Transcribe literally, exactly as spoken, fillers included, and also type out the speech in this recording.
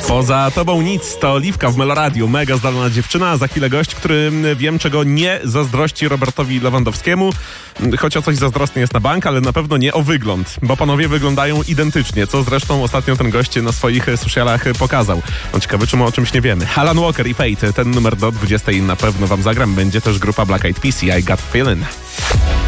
Poza tobą nic, to Oliwka w Meloradiu, mega zdolna dziewczyna, a za chwilę gość, który wiem czego nie zazdrości Robertowi Lewandowskiemu, choć o coś zazdrosny jest na bank, ale na pewno nie o wygląd, bo panowie wyglądają identycznie, co zresztą ostatnio ten gość na swoich socialach pokazał. No ciekawe, czy my o czymś nie wiemy. Alan Walker i Fate, ten numer do dwudziestej na pewno wam zagram, będzie też grupa Black Eyed Peas i I Got Feelin'.